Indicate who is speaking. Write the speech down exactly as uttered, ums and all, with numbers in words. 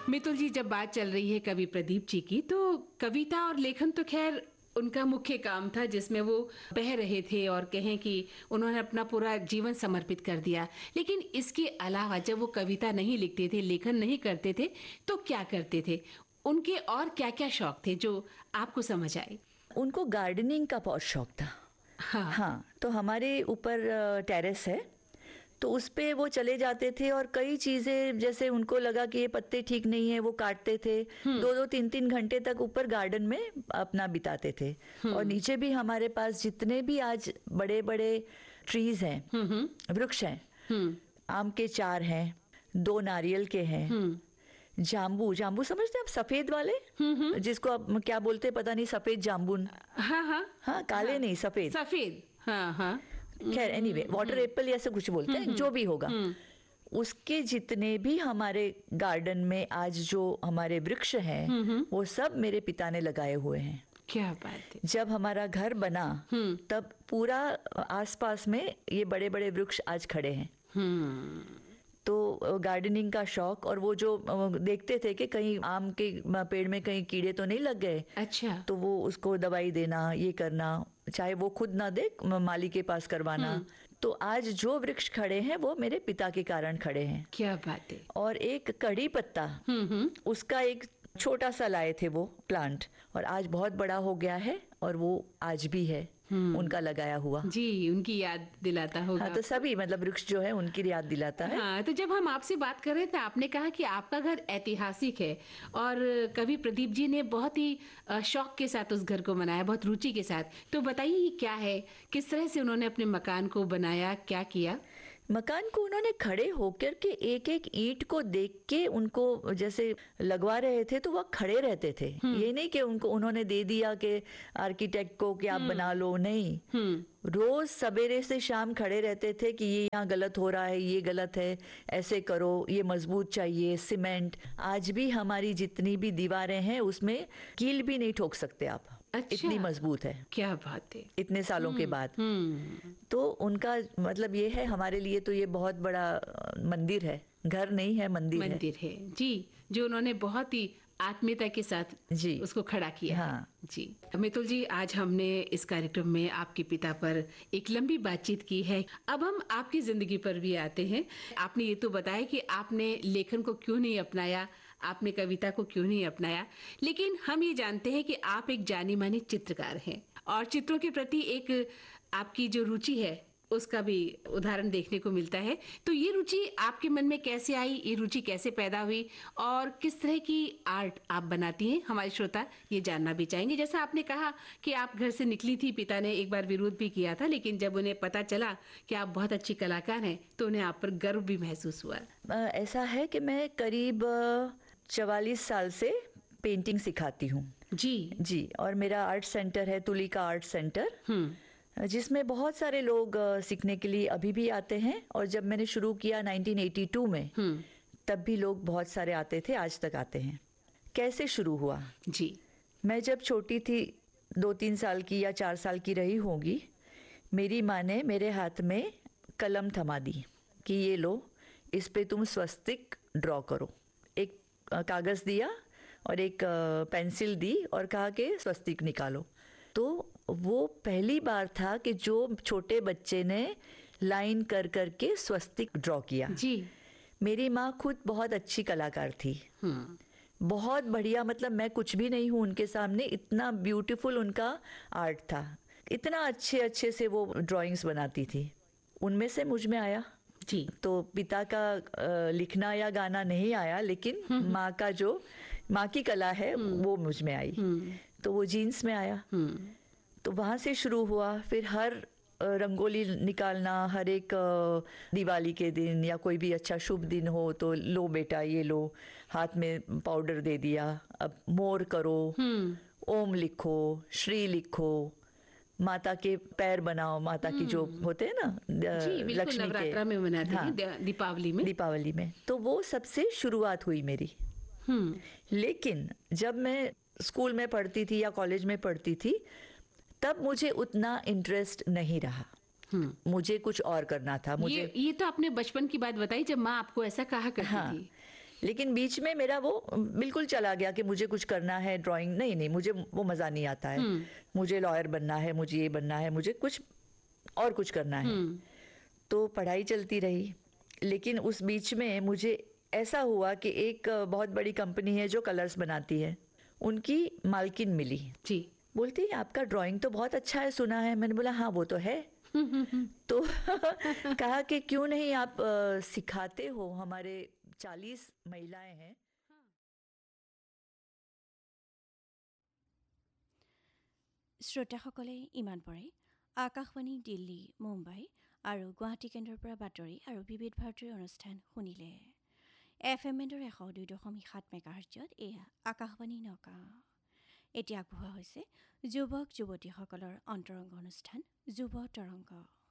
Speaker 1: मितुल जी, जब बात चल रही है कवि प्रदीप जी की, तो कविता और लेखन तो खैर उनका मुख्य काम था, जिसमें वो बह रहे थे और कहें कि उन्होंने अपना पूरा जीवन समर्पित कर दिया। लेकिन इसके अलावा जब वो कविता नहीं लिखते थे, लेखन नहीं करते थे, तो क्या करते थे? उनके और क्या क्या शौक थे जो आपको समझ आए?
Speaker 2: उनको गार्डनिंग का बहुत शौक था।
Speaker 1: हाँ
Speaker 2: हाँ, तो हमारे ऊपर टेरेस है, तो उस पे वो चले जाते थे और कई चीज़ें, जैसे उनको लगा कि ये पत्ते ठीक नहीं है, वो काटते थे। दो दो तीन तीन घंटे तक ऊपर गार्डन में अपना बिताते थे। और नीचे भी हमारे पास जितने भी आज बड़े बड़े ट्रीज हैं, वृक्ष हैं, आम के चार हैं, दो नारियल के हैं, जाम्बू जाम्बू समझते हैं आप, सफेद वाले, जिसको आप क्या बोलते हैं पता नहीं, सफेद जाम्बुन।
Speaker 1: हाँ हाँ
Speaker 2: हाँ, काले
Speaker 1: हाँ,
Speaker 2: नहीं, सफेद
Speaker 1: सफेद। हाँ हाँ
Speaker 2: खैर एनीवे, वाटर एप्पल ऐसे कुछ बोलते हैं, जो भी होगा। उसके जितने भी हमारे गार्डन में आज जो हमारे वृक्ष हैं, वो सब मेरे पिता ने लगाए हुए हैं।
Speaker 1: क्या बात है।
Speaker 2: जब हमारा घर बना तब पूरा आसपास में ये बड़े बड़े वृक्ष आज खड़े हैं। तो गार्डनिंग का शौक, और वो जो देखते थे कि कहीं आम के पेड़ में कहीं कीड़े तो नहीं लग गए,
Speaker 1: अच्छा,
Speaker 2: तो वो उसको दवाई देना, ये करना, चाहे वो खुद ना दे, माली के पास करवाना। तो आज जो वृक्ष खड़े हैं वो मेरे पिता के कारण खड़े हैं।
Speaker 1: क्या बात है।
Speaker 2: और एक कड़ी पत्ता, उसका एक छोटा सा लाए थे वो प्लांट, और आज बहुत बड़ा हो गया है, और वो आज भी है उनका लगाया हुआ।
Speaker 1: जी, उनकी याद दिलाता होगा।
Speaker 2: हाँ, तो सभी मतलब वृक्ष जो है उनकी याद दिलाता है।
Speaker 1: हाँ, तो जब हम आपसे बात कर रहे थे, आपने कहा कि आपका घर ऐतिहासिक है और कवि प्रदीप जी ने बहुत ही शौक के साथ उस घर को बनाया, बहुत रुचि के साथ। तो बताइए ये क्या है, किस तरह से उन्होंने अपने मकान को बनाया, क्या किया?
Speaker 2: मकान को उन्होंने खड़े होकर के एक एक ईंट को देख के उनको जैसे लगवा रहे थे, तो वह खड़े रहते थे। ये नहीं कि उनको उन्होंने दे दिया कि आर्किटेक्ट को कि आप बना लो, नहीं, रोज सवेरे से शाम खड़े रहते थे कि ये यहाँ गलत हो रहा है, ये गलत है, ऐसे करो, ये मजबूत चाहिए, सीमेंट। आज भी हमारी जितनी भी दीवारें हैं उसमें कील भी नहीं ठोक सकते आप। अच्छा, इतनी मजबूत है।
Speaker 1: क्या बात है।
Speaker 2: इतने सालों के बाद। तो उनका मतलब ये है, हमारे लिए तो ये बहुत बड़ा मंदिर है, घर नहीं है, मंदिर है।
Speaker 1: मंदिर है जी, जो उन्होंने बहुत ही आत्मीयता के साथ जी उसको खड़ा किया। हाँ जी। मितुल जी, आज हमने इस कार्यक्रम में आपके पिता पर एक लंबी बातचीत की है। अब हम आपकी जिंदगी पर भी आते हैं। आपने ये तो बताया कि आपने लेखन को क्यों नहीं अपनाया, आपने कविता को क्यों नहीं अपनाया, लेकिन हम ये जानते हैं कि आप एक जानी मानी चित्रकार हैं और चित्रों के प्रति एक आपकी जो रुचि है उसका भी उदाहरण देखने को मिलता है। तो ये रुचि आपके मन में कैसे आई, ये रुचि कैसे पैदा हुई और किस तरह की आर्ट आप बनाती हैं, हमारे श्रोता ये जानना भी चाहेंगे। जैसा आपने कहा कि आप घर से निकली थी, पिता ने एक बार विरोध भी किया था, लेकिन जब उन्हें पता चला कि आप बहुत अच्छी कलाकार हैं तो उन्हें आप पर गर्व भी महसूस हुआ।
Speaker 2: ऐसा है कि मैं करीब चवालीस साल से पेंटिंग सिखाती हूँ। जी जी, और मेरा आर्ट सेंटर है, तुलिका आर्ट सेंटर, जिसमें बहुत सारे लोग सीखने के लिए अभी भी आते हैं। और जब मैंने शुरू किया नाइनटीन एटी टू में, तब भी लोग बहुत सारे आते थे, आज तक आते हैं। कैसे शुरू हुआ? जी, मैं जब छोटी थी, दो तीन साल की या चार साल की रही होंगी, मेरी माँ ने मेरे हाथ में कलम थमा दी कि ये लो, इस पे तुम स्वस्तिक ड्रॉ करो। एक कागज दिया और एक पेंसिल दी और कहा कि स्वस्तिक निकालो। तो वो पहली बार था कि जो छोटे बच्चे ने लाइन कर कर के स्वस्तिक ड्रॉ किया। जी, मेरी माँ खुद बहुत अच्छी कलाकार थी, बहुत बढ़िया, मतलब मैं कुछ भी नहीं हूँ उनके सामने, इतना ब्यूटीफुल उनका आर्ट था, इतना अच्छे अच्छे से वो ड्राइंग्स बनाती थी। उनमें से मुझ में आया। जी, तो पिता का लिखना या गाना नहीं आया, लेकिन माँ का जो माँ की कला है वो मुझ में आई। तो वो जीन्स में आया। तो वहाँ से शुरू हुआ। फिर हर रंगोली निकालना, हर एक दिवाली के दिन या कोई भी अच्छा शुभ दिन हो तो लो बेटा ये लो, हाथ में पाउडर दे दिया, अब मोर करो, ओम लिखो, श्री लिखो, माता के पैर बनाओ, माता की जो होते हैं ना लक्ष्मी के,
Speaker 1: में मनाते हैं, दीपावली में
Speaker 2: दीपावली में तो वो सबसे शुरुआत हुई मेरी। लेकिन जब मैं स्कूल में पढ़ती थी या कॉलेज में पढ़ती थी, तब मुझे उतना इंटरेस्ट नहीं रहा। मुझे कुछ और करना था। मुझे
Speaker 1: ये, ये तो आपने बचपन की बात बताई जब माँ आपको ऐसा कहा करती हाँ, थी।
Speaker 2: लेकिन बीच में मेरा वो बिल्कुल चला गया कि मुझे कुछ करना है ड्राइंग, नहीं नहीं मुझे वो मज़ा नहीं आता है, मुझे लॉयर बनना है, मुझे ये बनना है, मुझे कुछ और कुछ करना है। तो पढ़ाई चलती रही, लेकिन उस बीच में मुझे ऐसा हुआ कि एक बहुत बड़ी कंपनी है जो कलर्स बनाती है, उनकी मालकिन मिली जी। बोलती है आपका ड्राइंग तो बहुत अच्छा है सुना है। मैंने बोला हाँ वो तो है। तो कहा कि क्यों नहीं आप आ, सिखाते हो, हमारे चालीस महिलाएं हैं।
Speaker 3: শ্ৰোতাসকলে ইমান পৰে আকাশবাণী দিল্লী, মুম্বাই আৰু গুৱাহাটী কেন্দ্ৰৰ পৰা বাতৰি আৰু বিবিধ ভাৰতীৰ অনুষ্ঠান শুনিলে। এফ এম এণ্ডৰ এশ দুই দশমিক সাত মেগাহাৰ্টজত এয়া আকাশবাণী নগাঁও। এতিয়া আগবঢ়োৱা হৈছে যুৱক যুৱতীসকলৰ অন্তৰংগ অনুষ্ঠান যুৱ তৰংগ।